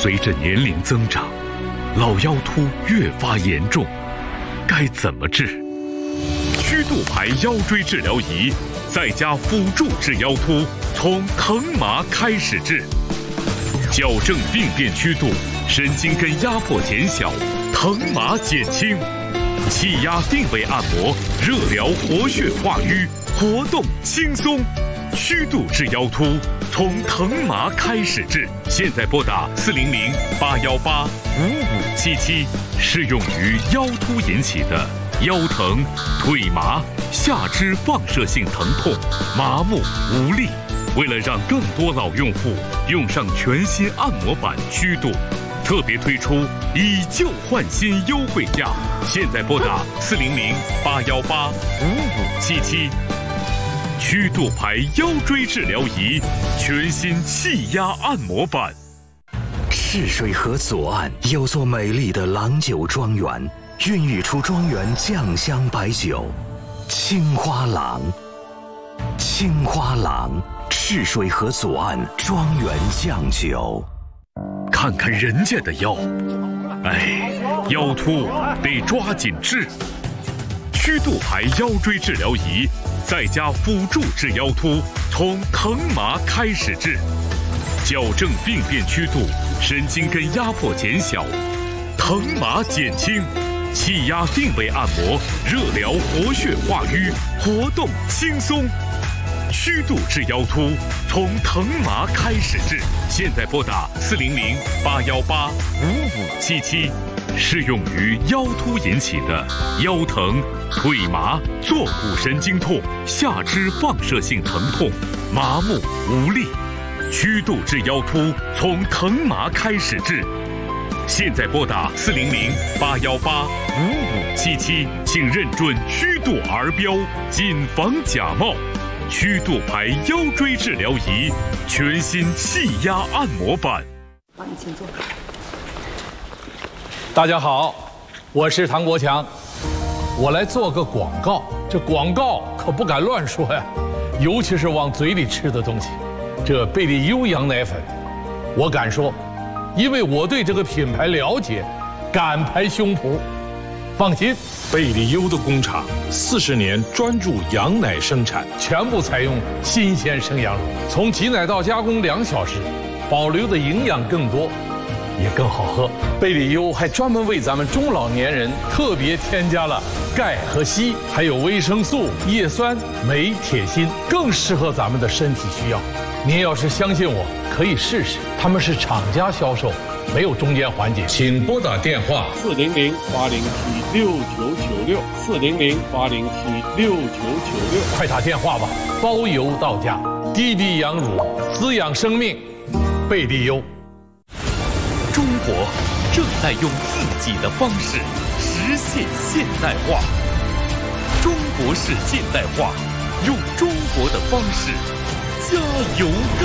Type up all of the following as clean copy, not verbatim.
随着年龄增长，老腰突越发严重，该怎么治？曲度牌腰椎治疗仪再加辅助治腰突，从疼麻开始治，矫正病变曲度，神经根压迫减小，疼麻减轻，气压定位按摩，热疗活血化瘀，活动轻松。曲度治腰突，从疼麻开始治。现在拨打400-818-5577，适用于腰突引起的腰疼、腿麻、下肢放射性疼痛、麻木无力。为了让更多老用户用上全新按摩板曲度，特别推出以旧换新优惠价。现在拨打400-818-5577。曲度牌腰椎治疗仪，全新气压按摩板。 赤水河左岸有座美丽的郎酒庄园，孕育出庄园酱香白酒青花郎。青花郎，赤水河左岸庄园酱酒。 看看人家的腰，腰突得抓紧治。曲度牌腰椎治疗仪再加辅助治腰突，从疼麻开始治，矫正病变曲度，神经根压迫减小，疼麻减轻，气压定位按摩，热疗活血化瘀，活动轻松。曲度治腰突，从疼麻开始治。现在拨打400-818-5577，适用于腰突引起的腰疼、腿麻、坐骨神经痛、下肢放射性疼痛、麻木无力。曲度治腰突，从疼麻开始治。现在拨打400-818-5577，请认准曲度儿标，谨防假冒。曲度牌腰椎治疗仪，全新气压按摩板。 帮你请坐。 大家好，我是唐国强，我来做个广告。这广告可不敢乱说呀，尤其是往嘴里吃的东西。这贝利优羊奶粉，我敢说，因为我对这个品牌了解，敢拍胸脯。放心， 贝利优的工厂40年专注羊奶生产， 全部采用新鲜生羊乳，从挤奶到加工2小时，保留的营养更多，也更好喝。贝利优还专门为咱们中老年人特别添加了钙和硒，还有维生素、叶酸、镁、铁、锌，更适合咱们的身体需要。您要是相信我，可以试试，他们是厂家销售，没有中间环节。 请拨打电话 400-807-6996，400-807-6996，快打电话吧，包邮到家。滴滴羊乳，滋养生命，贝利优。 中国正在用自己的方式实现现代化，中国式现代化，用中国的方式加油干。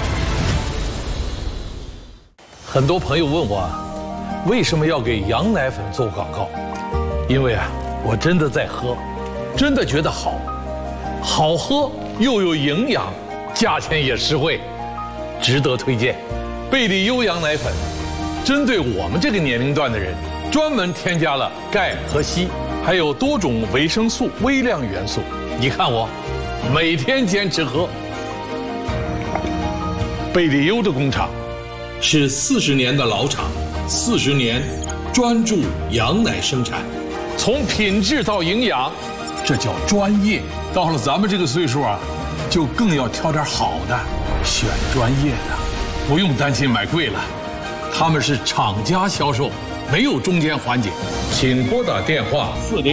很多朋友问我，为什么要给羊奶粉做广告？因为我真的在喝，真的觉得好，好喝又有营养，价钱也实惠，值得推荐。贝利优羊奶粉针对我们这个年龄段的人，专门添加了钙和硒，还有多种维生素、微量元素。你看我每天坚持喝。贝利优的工厂是40年的老厂，40年专注羊奶生产， 从品质到营养，这叫专业。到了咱们这个岁数就更要挑点好的，选专业的，不用担心买贵了。他们是厂家销售，没有中间环节。 请拨打电话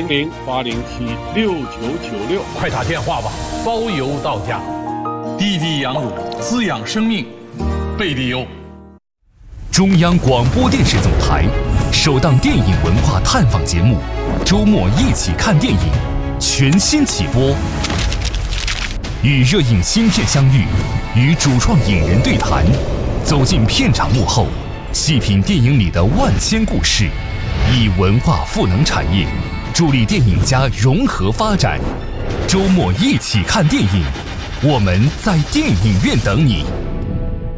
400-807-6996，快打电话吧，包邮到家。滴滴羊乳，滋养生命，贝利优。 中央广播电视总台首档电影文化探访节目《周末一起看电影》全新起播，与热映新片相遇，与主创影人对谈，走进片场幕后，细品电影里的万千故事，以文化赋能产业，助力电影家融合发展。周末一起看电影，我们在电影院等你。